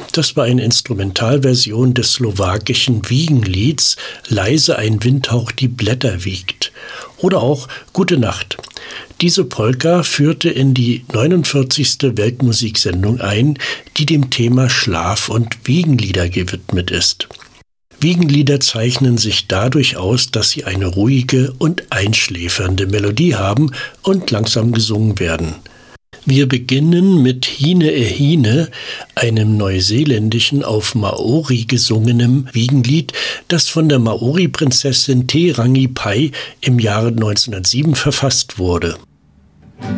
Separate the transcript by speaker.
Speaker 1: Das war eine Instrumentalversion des slowakischen Wiegenlieds »Leise ein Windhauch die Blätter wiegt« oder auch »Gute Nacht«. Diese Polka führte in die 49. Weltmusiksendung ein, die dem Thema Schlaf- und Wiegenlieder gewidmet ist. Wiegenlieder zeichnen sich dadurch aus, dass sie eine ruhige und einschläfernde Melodie haben und langsam gesungen werden. Wir beginnen mit Hine e Hine, einem neuseeländischen auf Maori gesungenen Wiegenlied, das von der Maori-Prinzessin Te Rangi Pai im Jahre 1907 verfasst wurde.